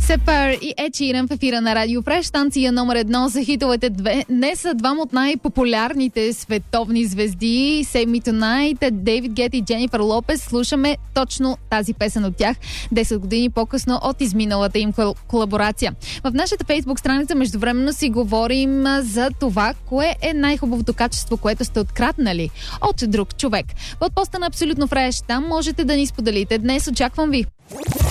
Сепар и Ed Sheeran в ефира на Радио Фреш, станция номер 1 за хитовете 2. Днес са двама от най-популярните световни звезди. Save Me Tonight, Дейвид Гета и Дженифър Лопес. Слушаме точно тази песен от тях 10 години по-късно от изминалата им колаборация. В нашата фейсбук страница междувременно си говорим за това, кое е най-хубавото качество, което сте откраднали от друг човек. В поста на Абсолютно Фреш, там можете да ни споделите. Днес очаквам ви.